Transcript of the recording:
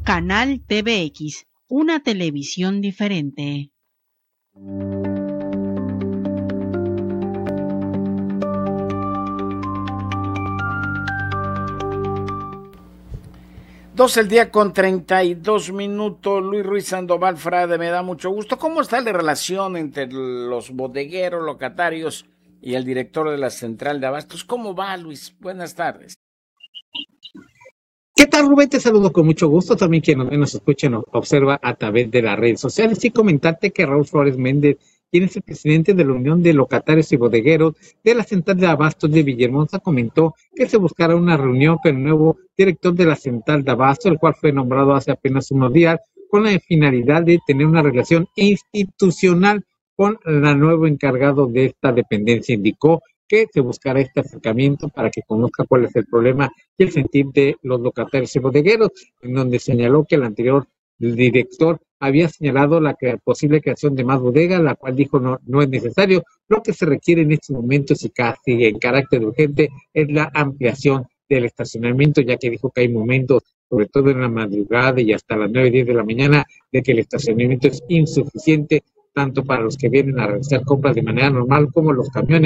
Canal TVX, una televisión diferente. El día con 32 minutos. Luis Ruiz Sandoval Frade, me da mucho gusto. ¿Cómo está la relación entre los bodegueros, locatarios y el director de la central de abastos? ¿Cómo va, Luis? Buenas tardes. ¿Qué tal, Rubén? Te saludo con mucho gusto. También quien nos escucha y nos observa a través de las redes sociales. Y comentarte que Raúl Flores Méndez, quien es el presidente de la Unión de Locatarios y Bodegueros de la Central de Abastos de Villahermosa, comentó que se buscará una reunión con el nuevo director de la Central de Abastos, el cual fue nombrado hace apenas unos días, con la finalidad de tener una relación institucional con el nuevo encargado de esta dependencia. Indicó que se buscará este acercamiento para que conozca cuál es el problema y el sentir de los locatarios y bodegueros, en donde señaló que el anterior director había señalado la posible creación de más bodegas, la cual dijo no es necesario. Lo que se requiere en estos momentos y casi en carácter urgente es la ampliación del estacionamiento, ya que dijo que hay momentos, sobre todo en la madrugada y hasta las 9, 10 de la mañana, de que el estacionamiento es insuficiente, tanto para los que vienen a realizar compras de manera normal como los camiones